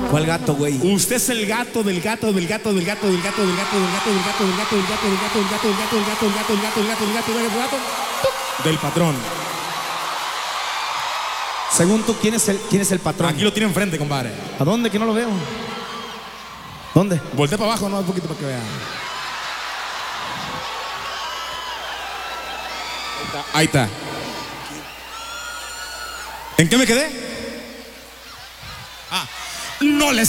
¿Cuál gato, güey? Usted es el gato del gato del gato del gato del gato del gato del gato del gato del gato del gato del gato del gato del gato del gato del gato del gato del gato del gato del gato del patrón. Según tú, ¿quién es el patrón? Aquí lo tiene enfrente, compadre. ¿A dónde? Que no lo veo. ¿Dónde? Voltea para abajo, no, un poquito para que vea. Ahí está. ¿En qué me quedé? Ah, no les